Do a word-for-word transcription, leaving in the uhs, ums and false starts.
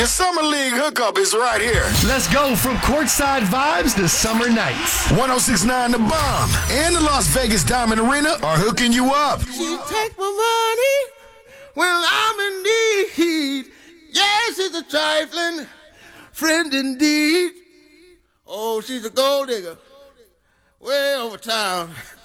The Summer League hookup is right here. Let's go from courtside vibes to summer nights. one oh six point nine The Bomb and the Las Vegas Diamond Arena are hooking you up. She take my money when I'm in need. Yes, it's a trifling friend indeed. Oh, she's a gold digger way over town.